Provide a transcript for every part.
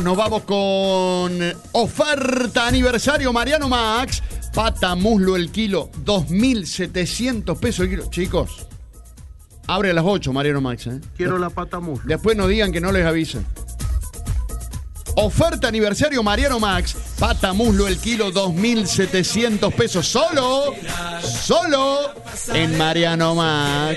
Nos vamos con oferta aniversario Mariano Max. Pata muslo el kilo, 2.700 pesos el kilo. Chicos, abre a las 8 Mariano Max. Quiero la pata muslo. Después no digan que no les avisen. Oferta aniversario Mariano Max. Pata muslo el kilo, 2.700 pesos. Solo en Mariano Max.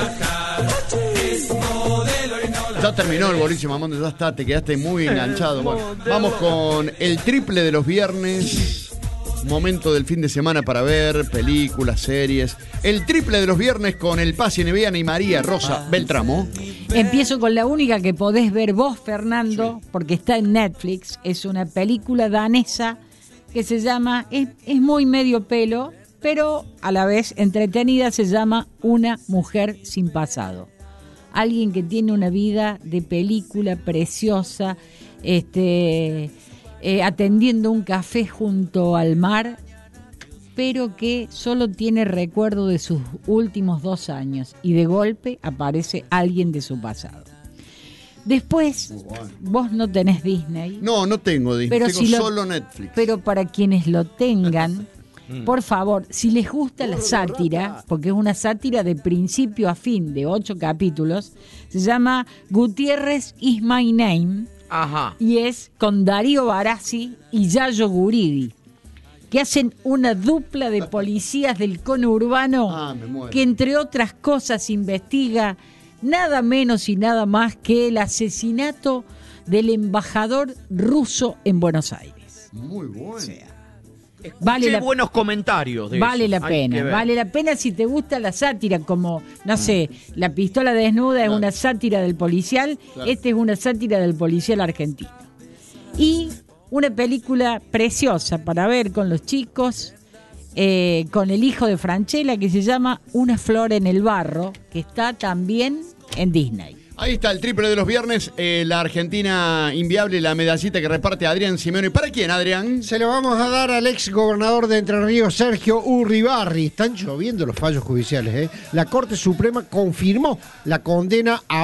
Ya terminó el boliche, Mamondo, ya está, te quedaste muy enganchado. Bueno, vamos con el triple de los viernes. Momento del fin de semana para ver películas, series. El triple de los viernes con el Pasi Neviana y María Rosa Beltramo. Empiezo con la única que podés ver vos, Fernando, sí, porque está en Netflix. Es una película danesa que se llama, es muy medio pelo, pero a la vez entretenida, se llama Una mujer sin pasado. Alguien que tiene una vida de película preciosa, atendiendo un café junto al mar, pero que solo tiene recuerdo de sus últimos 2 años y de golpe aparece alguien de su pasado. Después, vos no tenés Disney. No tengo Disney, pero tengo solo Netflix. Pero para quienes lo tengan, por favor, si les gusta la sátira, porque es una sátira de principio a fin, de 8 capítulos, se llama Gutiérrez is my name. Ajá. Y es con Darío Barassi y Yayo Guridi, que hacen una dupla de policías del conurbano que, entre otras cosas, investiga nada menos y nada más que el asesinato del embajador ruso en Buenos Aires. Muy bueno. O sea, Escuché buenos comentarios de vale eso. Vale la pena si te gusta la sátira, como, no sé, La pistola desnuda es una sátira del policial, Esta es una sátira del policial argentino. Y una película preciosa para ver con los chicos, con el hijo de Franchella, que se llama Una flor en el barro, que está también en Disney. Ahí está el triple de los viernes, la Argentina inviable, la medallita que reparte Adrián Simeone. ¿Para quién, Adrián? Se lo vamos a dar al ex gobernador de Entre Ríos, Sergio Urribarri. Están lloviendo los fallos judiciales, ¿eh? La Corte Suprema confirmó la condena a